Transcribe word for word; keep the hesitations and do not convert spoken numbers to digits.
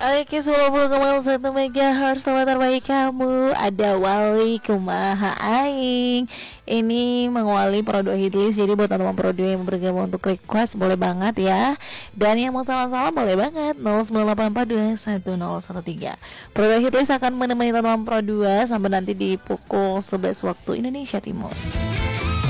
Oke, sepuluh koma satu megahertz teman terbaik kamu. Ada Wali Kumaha Aing. Ini mengawali Pro dua Hitlist. Jadi buat teman-teman Pro dua yang bergabung untuk request boleh banget ya. Dan yang mau salam-salam boleh banget nol sembilan delapan empat dua satu nol satu tiga. Pro dua Hitlist akan menemani teman-teman Pro dua sampai nanti di pukul sebelas waktu Indonesia Timur.